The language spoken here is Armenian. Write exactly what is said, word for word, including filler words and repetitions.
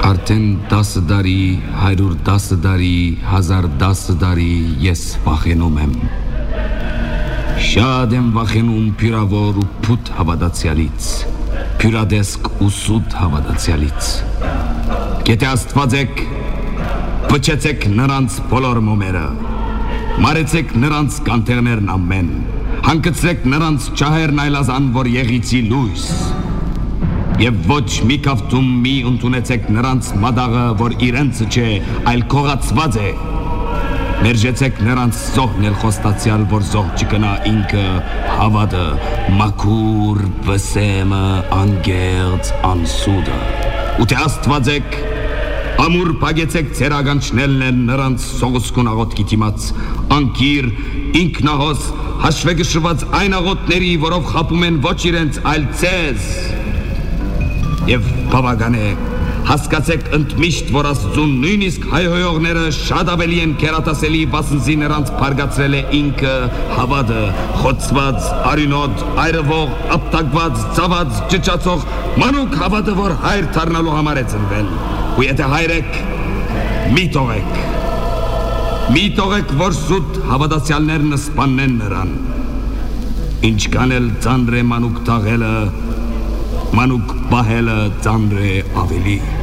Արդեն դասը դարի, հայրուր դասը դարի, հազար դասը դարի ես վախենում եմ։ Շատ եմ վախենում փյուրավոր ու փութ հավատացյալից, փյուրադեսկ ու սուտ հավատացյալից։ Եթե Աստված եք, փչեցեք նրանց բոլոր մոմերը, մարեցեք նրանց կանթեղներն ամեն, հանգցրեք նրանց ջահերն այլազան, որ եղիցի լույս, եւ ոչ մի կավտում մի ընդունեցեք նրանց մադաղը, որ իրենցը չէ, այլ քողացված է։ Մերժեցեք նրանց զոհն էլ խոստացյալ, որ զոհ չկնա ինքը, հավատը, մաքուր, վսեմը, անգերց, անսուդը։ Ու թե Աստված եք, ամուր պագեցեք ձեր ագանչնելն են նրանց սողոսկուն աղոտքի դիմաց, անկիր, ինքնահոս, հաշվեգշված այն աղոտների, որով խապում են ոչ իրենց, այլ ձեզ։ Եվ բավական է, հասկացեք ընդմիշտ, որ Աստծուն նույնիսկ հայհոյողները շատ ավելի են կերատասելի, վասնզի նրանց փարգացրել է ինքը, հավատը, խոցված, արյունոտ, այրվող, ապտակված, ծաված, ճճացող, մանուկ հավատը, որ հայր դառնալու համար է ծնվել։ Ու եթե հայր եք, մի թողեք, մի թողեք, որ սուտ հավատացյալներն սպանեն նրան, ինչքան էլ ծանր է մանուկ թաղելը, մանուկ պահելը ծանր է ավելի։